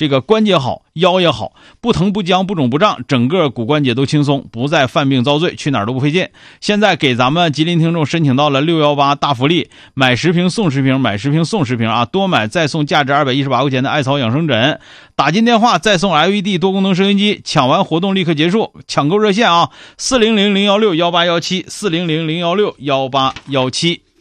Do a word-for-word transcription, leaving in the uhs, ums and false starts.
这个关节好，腰也好，不疼不僵不肿不胀，整个骨关节都轻松，不再犯病遭罪，去哪儿都不费劲。现在给咱们吉林听众申请到了六一八大福利，买十瓶送十瓶，买十瓶送十瓶啊，多买再送价值二百一十八块钱的艾草养生枕，打进电话再送 L E D 多功能收音机，抢完活动立刻结束，抢购热线啊，四零零零一六一八一七，四零零零一六一八一七。